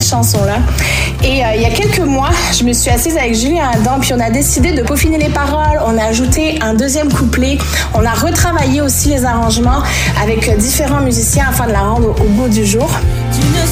chansons-là. Et il y a quelques mois, je me suis assise avec Julien Adam, puis on a décidé de peaufiner les paroles, on a ajouté un deuxième couplet, on a retravaillé aussi les arrangements avec différents musiciens afin de la rendre au goût du jour.